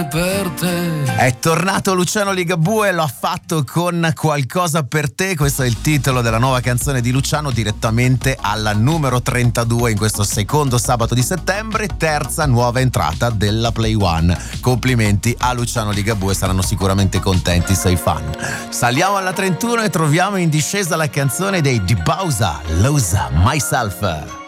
per te. È tornato Luciano Ligabue, lo ha fatto con Qualcosa per te. Questo è il titolo della nuova canzone di Luciano, direttamente alla numero 32 in questo secondo sabato di settembre, terza nuova entrata della Play One. Complimenti a Luciano Ligabue, saranno sicuramente contenti i suoi fan. Saliamo alla 31 e troviamo in discesa la canzone dei Di Bausa, Lose Myself.